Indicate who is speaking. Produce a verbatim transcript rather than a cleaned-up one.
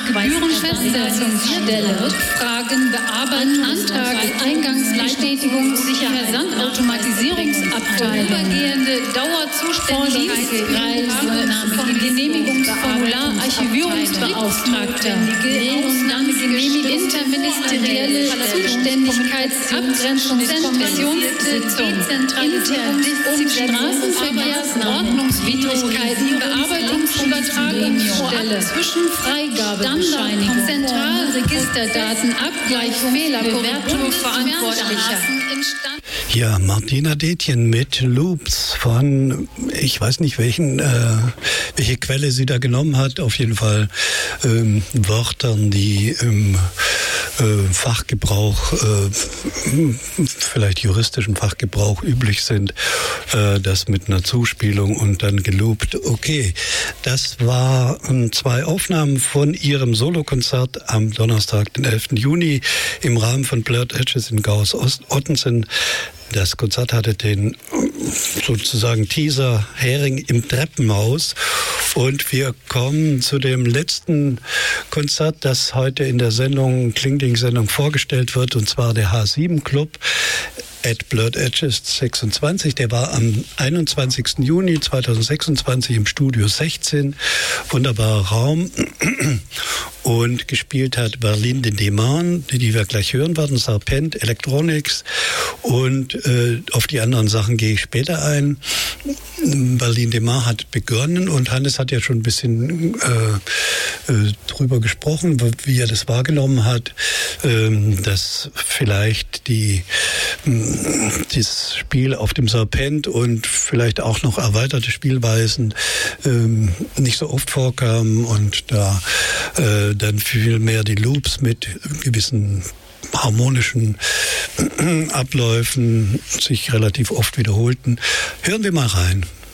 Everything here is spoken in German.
Speaker 1: Gebührenfestsetzungsstelle, Rückfragen bearbeiten, Antrag, Eingangsbestätigung, Versandautomatisierungsabteilung, vorübergehende Dauerzuständigkeit, Genehmigungsformular, Archivierungsbeauftragte, interministerielle Zuständigkeitsabgrenzungskommissionssitzung, intern um Straßenverkehrsordnungswidrigkeiten, Bearbeitungsübertragungsstelle, Zwischenfreigabebescheinigung, Zentralregisterdaten, Abgleich, Fehlerbewertung, Verantwortlicher.
Speaker 2: Ja, Martina Detjen mit Loops von, ich weiß nicht welchen, äh, welche Quelle sie da genommen hat, auf jeden Fall ähm, Wörtern, die im äh, Fachgebrauch, äh, vielleicht juristischen Fachgebrauch üblich sind, äh, das mit einer Zuspielung und dann geloopt. Okay, das waren zwei Aufnahmen von ihrem Solokonzert am Donnerstag, den elften Juni im Rahmen von Blurred Edges in Gauß-Ottensen. Das Konzert hatte den sozusagen Teaser Hering im Treppenhaus und wir kommen zu dem letzten Konzert, das heute in der Sendung, Klingding-Sendung vorgestellt wird, und zwar der H sieben Club at Blurred Edges sechsundzwanzig. Der war am einundzwanzigsten Juni zweitausendsechsundzwanzig im Studio sechzehn. Wunderbarer Raum. Und gespielt hat Berlin de Deman, die wir gleich hören werden, Serpent, Electronics. Und äh, auf die anderen Sachen gehe ich später ein. Berlin de Deman hat begonnen und Hannes hat ja schon ein bisschen äh, äh, drüber gesprochen, wie er das wahrgenommen hat, äh, dass vielleicht die dieses Spiel auf dem Serpent und vielleicht auch noch erweiterte Spielweisen ähm, nicht so oft vorkamen und da äh, dann viel mehr die Loops mit gewissen harmonischen Abläufen sich relativ oft wiederholten. Hören wir mal rein.